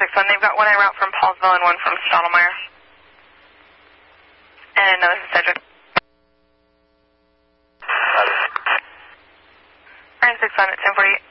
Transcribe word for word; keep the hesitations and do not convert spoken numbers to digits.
six one. They've got one en route from Paulsville and one from Stottlemyre. And another from Sedgwick. nine six one at ten forty-eight.